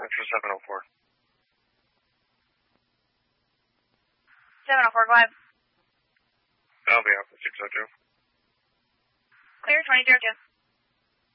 Metro 704. 704, go ahead. I'll be out for 602. Clear, 2002.